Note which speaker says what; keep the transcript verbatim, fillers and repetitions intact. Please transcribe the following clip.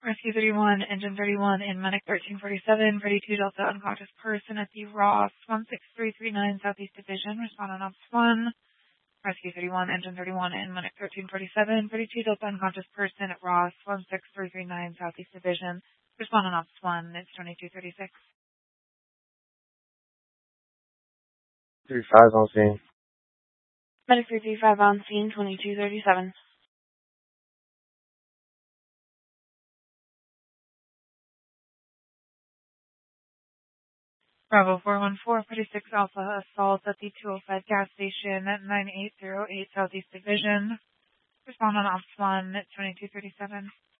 Speaker 1: Rescue thirty-one, Engine thirty-one in Medic thirteen forty-seven, thirty-two Delta unconscious person at the Ross one six three three nine Southeast Division, respond on Ops one. Rescue thirty-one, Engine thirty-one in Medic thirteen forty-seven, thirty-two Delta unconscious person at Ross one six three three nine Southeast Division, respond on Ops one. It's twenty-two thirty-six.
Speaker 2: three five on scene.
Speaker 3: Medic three three five on scene, twenty-two thirty-seven.
Speaker 1: Bravo four one four, forty-six Alpha, assault at the two oh five gas station at nine eight zero eight Southeast Division. Respond on Ops one at twenty-two thirty-seven.